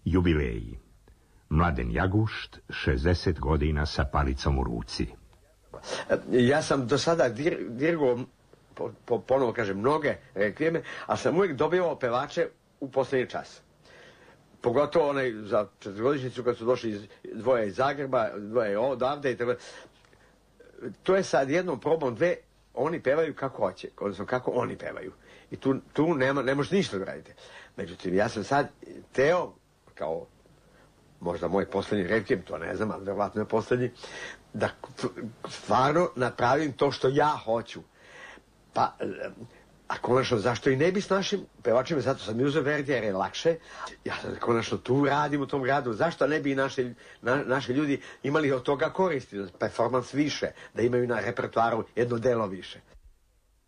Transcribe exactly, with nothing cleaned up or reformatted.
Jubileji. Mladen Jagušt, šezdeset godina sa palicom u ruci. Ja sam do sada dir, dirgo, po, po, ponovo kažem, mnoge rekvijeme, a sam uvijek dobivao pevače u posljednji čas. Pogotovo onaj za četvrgodišnjicu kad su došli iz, dvoje iz Zagreba, dvoje odavde i tako. To je sad jednom probom dve, oni pevaju kako hoće, odnosno kako oni pevaju. I tu, tu nema, ne možete ništa raditi. Međutim, ja sam sad teo, kao možda moj posljednji rekvijem, to ne znam, ali vjerojatno je posljednji, da stvarno napravim to što ja hoću. Pa, a konačno, zašto i ne bi s našim pevačima, zato sam i uzeo Verdija jer je lakše. Ja sam konačno tu radim u tom gradu, zašto ne bi i naši, na, naši ljudi imali od toga koristi, performans više, da imaju na repertoaru jedno delo više.